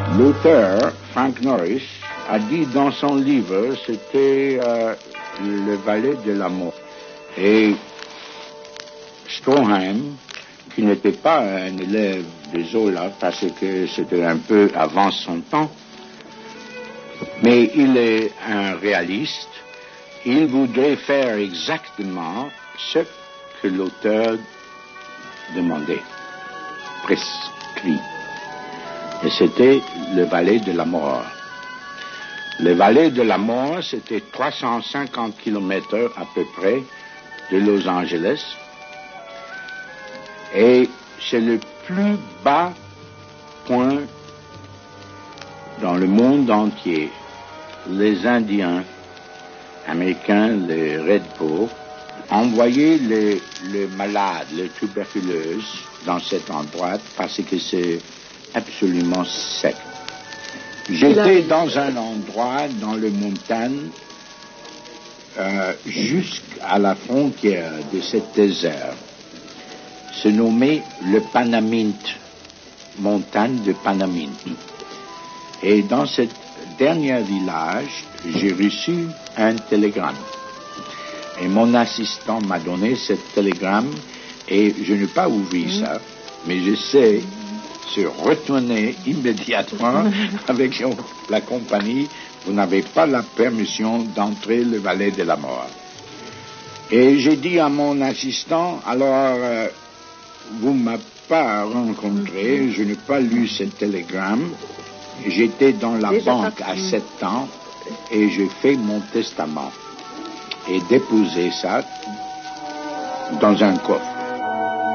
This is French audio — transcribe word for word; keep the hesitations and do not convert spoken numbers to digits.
L'auteur, Frank Norris, a dit dans son livre, c'était euh, Le Valet de la mort. Et Stroheim, qui n'était pas un élève de Zola, parce que c'était un peu avant son temps, mais il est un réaliste, il voudrait faire exactement ce que l'auteur demandait, prescrit. Et c'était le Valet de la mort. Le Valet de la mort, c'était trois cent cinquante kilomètres à peu près de Los Angeles. Et c'est le plus bas point dans le monde entier. Les Indiens américains, les Red Poor, envoyaient les, les malades, les tuberculeuses dans cet endroit parce que c'est absolument sec. J'étais dans un endroit dans les montagnes euh, jusqu'à la frontière de ce désert. Se nommait le Panamint, montagne de Panamint. Et dans ce dernier village, j'ai reçu un télégramme. Et mon assistant m'a donné ce télégramme et je n'ai pas ouvert mmh. ça, mais je sais se retourner immédiatement avec la compagnie. Vous n'avez pas la permission d'entrer le Valet de la mort. Et j'ai dit à mon assistant, alors, euh, vous ne m'avez pas rencontré, je n'ai pas lu ce télégramme, j'étais dans la Déjà banque à sept ans et j'ai fait mon testament et déposé ça dans un coffre.